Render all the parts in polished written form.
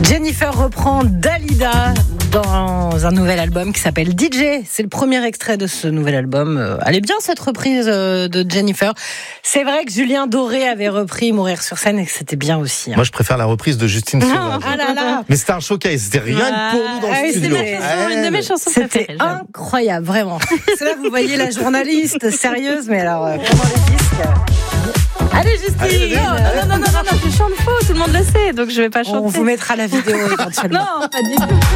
Jennifer reprend Dalida dans un nouvel album qui s'appelle DJ. C'est le premier extrait de ce nouvel album. Elle est bien cette reprise de Jennifer. C'est vrai que Julien Doré avait repris Mourir sur scène et que c'était bien aussi. Moi je préfère la reprise de Justine Sauvage. Ah là là. Mais c'était un showcase, c'était rien que pour nous dans le studio. C'est une de mes chansons C'était préférées. incroyable, vraiment. C'est là vous voyez la journaliste sérieuse, mais alors pendant les disques. Allez Justine. Non, je chante faux, tout le monde le sait, donc je vais pas chanter. On vous mettra la vidéo éventuellement. Non, pas du tout.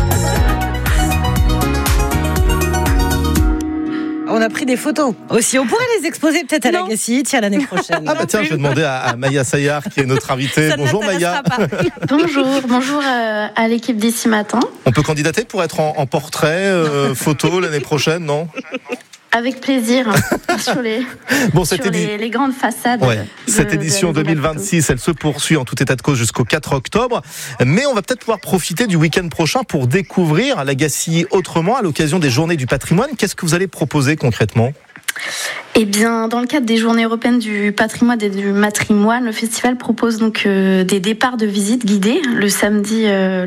On a pris des photos aussi. On pourrait les exposer peut-être à l'Agassi, l'année prochaine. Ah bah tiens, je vais demander à Maya Sayar qui est notre invitée. Ça ne Bonjour Maya. m'intéressera pas. Bonjour à l'équipe d'ici matin. On peut candidater pour être en portrait, photo l'année prochaine, non? Avec plaisir sur les grandes façades. Ouais. Cette édition 2026, elle se poursuit en tout état de cause jusqu'au 4 octobre. Mais on va peut-être pouvoir profiter du week-end prochain pour découvrir l'Agassi autrement à l'occasion des Journées du patrimoine. Qu'est-ce que vous allez proposer concrètement ? Eh bien, dans le cadre des Journées européennes du patrimoine et du matrimoine, le festival propose donc des départs de visites guidées le samedi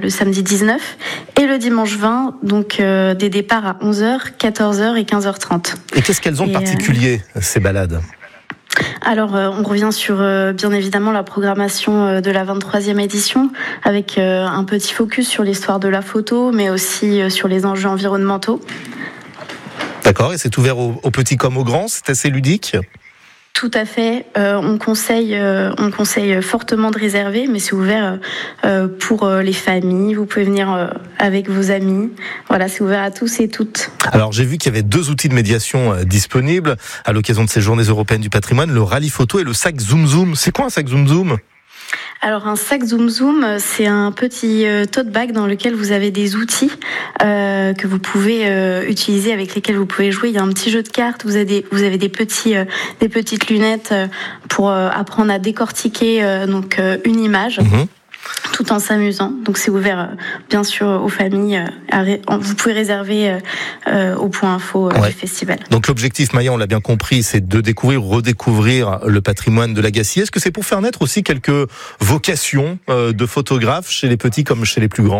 19 et le dimanche 20, donc des départs à 11h, 14h et 15h30. Et qu'est-ce qu'elles ont de particulier, ces balades ? Alors, on revient sur, bien évidemment, la programmation de la 23e édition, avec un petit focus sur l'histoire de la photo, mais aussi sur les enjeux environnementaux. D'accord, et c'est ouvert aux petits comme aux grands, c'est assez ludique ? Tout à fait. On conseille fortement de réserver, mais c'est ouvert pour les familles. Vous pouvez venir avec vos amis. Voilà, c'est ouvert à tous et toutes. Alors, j'ai vu qu'il y avait 2 outils de médiation disponibles à l'occasion de ces Journées européennes du patrimoine, le rallye photo et le sac Zoom Zoom. C'est quoi un sac Zoom Zoom ? Alors un sac Zoom Zoom, c'est un petit tote bag dans lequel vous avez des outils que vous pouvez utiliser, avec lesquels vous pouvez jouer. Il y a un petit jeu de cartes, vous avez des petites lunettes pour apprendre à décortiquer une image. Tout en s'amusant. Donc c'est ouvert bien sûr aux familles. Vous pouvez réserver au point info du festival. Donc l'objectif, Maya, on l'a bien compris, c'est de redécouvrir le patrimoine de l'Agassi. Est-ce que c'est pour faire naître aussi quelques vocations de photographes chez les petits comme chez les plus grands ?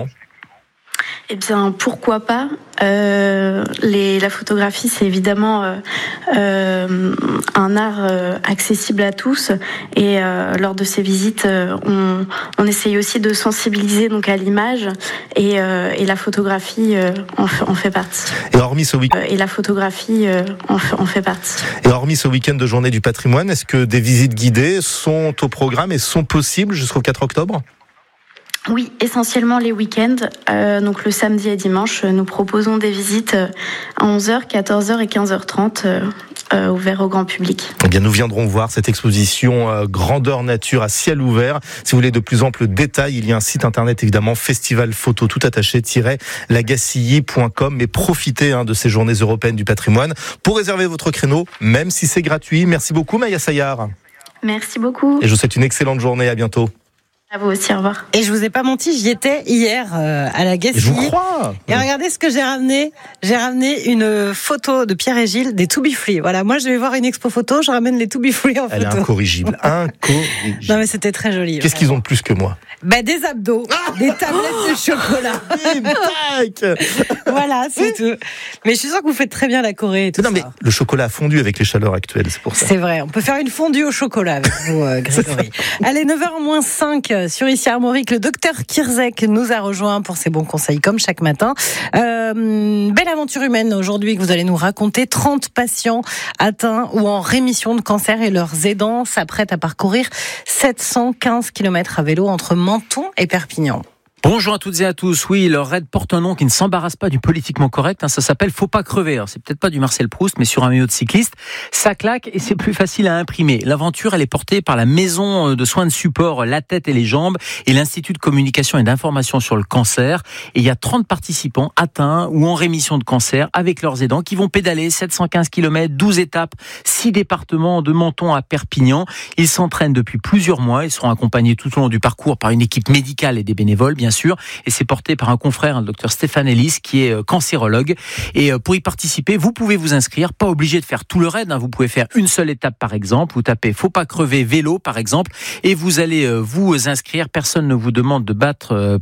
Eh bien, pourquoi pas. La photographie, c'est évidemment un art accessible à tous. Et lors de ces visites, on essaye aussi de sensibiliser donc à l'image. Et la photographie en fait partie. Et hormis ce week-end, en fait partie. Et hormis ce week-end de Journée du patrimoine, est-ce que des visites guidées sont au programme et sont possibles jusqu'au 4 octobre ? Oui, essentiellement les week-ends. Donc le samedi et dimanche, nous proposons des visites à 11h, 14h et 15h30 ouvertes au grand public. Eh bien, nous viendrons voir cette exposition grandeur nature à ciel ouvert. Si vous voulez de plus amples détails, il y a un site internet évidemment, festivalphoto tout attaché -lagassilly.com. Mais profitez de ces Journées européennes du patrimoine pour réserver votre créneau, même si c'est gratuit. Merci beaucoup Maya Sayar. Merci beaucoup. Et je vous souhaite une excellente journée. À bientôt. À vous aussi, au revoir. Et je vous ai pas menti, j'y étais hier à l'Agassi. Je vous crois. Et regardez ce que j'ai ramené. J'ai ramené une photo de Pierre et Gilles des To Be Free. Voilà, moi je vais voir une expo photo, je ramène les To Be Free en photo. Elle est incorrigible. Non mais c'était très joli. Qu'est-ce qu'ils ont de plus que moi ? Des abdos, des tablettes de chocolat. Voilà, c'est tout. Mais je suis sûre que vous faites très bien la Corée et tout ça. Non mais le chocolat a fondu avec les chaleurs actuelles, c'est pour ça. C'est vrai, on peut faire une fondue au chocolat avec vous, Grégory. Allez, 9h-5 sur Ici Armorique, le docteur Kirzek nous a rejoint pour ses bons conseils comme chaque matin. Belle aventure humaine aujourd'hui que vous allez nous raconter. 30 patients atteints ou en rémission de cancer et leurs aidants s'apprêtent à parcourir 715 km à vélo entre Menton et Perpignan. Bonjour à toutes et à tous. Oui, leur raid porte un nom qui ne s'embarrasse pas du politiquement correct. Ça s'appelle Faut pas crever. Alors, c'est peut-être pas du Marcel Proust, mais sur un maillot de cycliste, ça claque et c'est plus facile à imprimer. L'aventure, elle est portée par la maison de soins de support La Tête et les Jambes et l'Institut de communication et d'information sur le cancer. Et il y a 30 participants atteints ou en rémission de cancer avec leurs aidants qui vont pédaler 715 km, 12 étapes, 6 départements de Menton à Perpignan. Ils s'entraînent depuis plusieurs mois. Ils seront accompagnés tout au long du parcours par une équipe médicale et des bénévoles, bien sûr, et c'est porté par un confrère, le docteur Stéphane Ellis, qui est cancérologue. Et pour y participer, vous pouvez vous inscrire, pas obligé de faire tout le raid, vous pouvez faire une seule étape par exemple, vous tapez Faut pas crever vélo par exemple, et vous allez vous inscrire, personne ne vous demande de battre